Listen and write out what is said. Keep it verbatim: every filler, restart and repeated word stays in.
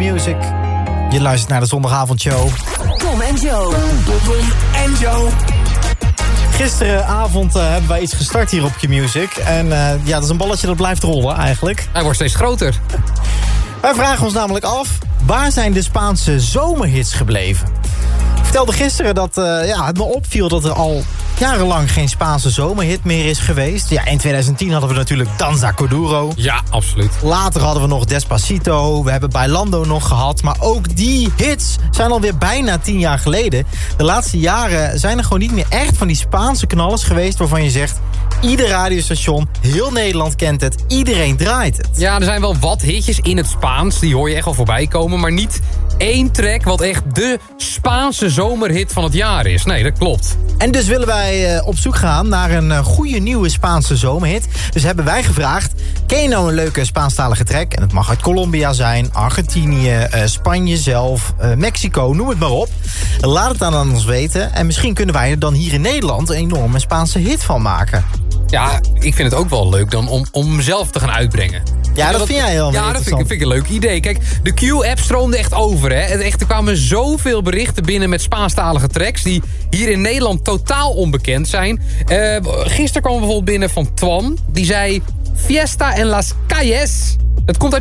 Q-Music. Je luistert naar de zondagavondshow. Tom en Joe. Tom en Joe. Gisteravond uh, hebben wij iets gestart hier op Q-Music. En uh, ja, dat is een balletje dat blijft rollen eigenlijk. Hij wordt steeds groter. Wij vragen ons namelijk af, waar zijn de Spaanse zomerhits gebleven? Ik vertelde gisteren dat uh, ja, het me opviel dat er al jarenlang geen Spaanse zomerhit meer is geweest. Ja, in twintig tien hadden we natuurlijk Danza Kuduro. Ja, absoluut. Later hadden we nog Despacito. We hebben Bailando nog gehad. Maar ook die hits zijn alweer bijna tien jaar geleden. De laatste jaren zijn er gewoon niet meer echt van die Spaanse knallers geweest waarvan je zegt, ieder radiostation, heel Nederland kent het, iedereen draait het. Ja, er zijn wel wat hitjes in het Spaans, die hoor je echt wel voorbij komen, maar niet één track wat echt de Spaanse zomerhit van het jaar is. Nee, dat klopt. En dus willen wij uh, op zoek gaan naar een uh, goede nieuwe Spaanse zomerhit. Dus hebben wij gevraagd, ken je nou een leuke Spaanstalige track? En het mag uit Colombia zijn, Argentinië, uh, Spanje zelf, uh, Mexico, noem het maar op. Laat het dan aan ons weten. En misschien kunnen wij er dan hier in Nederland een enorme Spaanse hit van maken. Ja, ik vind het ook wel leuk dan om, om hem zelf te gaan uitbrengen. Ja, dat, dat vind jij heel Ja, dat vind ik, vind ik een leuk idee. Kijk, de Q-app stroomde echt over. Hè. Echt, er kwamen zoveel berichten binnen met Spaanstalige tracks die hier in Nederland totaal onbekend zijn. Uh, gisteren kwam bijvoorbeeld binnen van Twan. Die zei, Fiesta en las calles. Het komt uit